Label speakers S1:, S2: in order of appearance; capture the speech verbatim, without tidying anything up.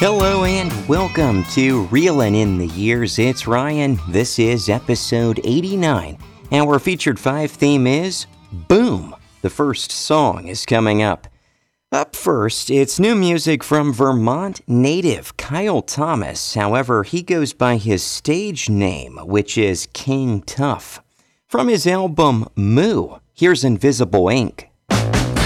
S1: Hello and welcome to Reelin' in the Years. It's Ryan. This is episode eighty-nine. Our featured five theme is Boom. The first song is coming up. Up first, it's new music from Vermont native Kyle Thomas. However, he goes by his stage name, which is King Tough. From his album Moo, here's Invisible Ink.